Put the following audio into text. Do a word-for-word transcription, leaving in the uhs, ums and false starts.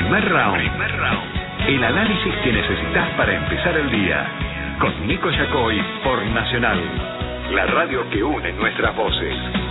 Primer round. Primer round. El análisis que necesitas para empezar el día. Con Nico Yacoy por Nacional. La radio que une nuestras voces.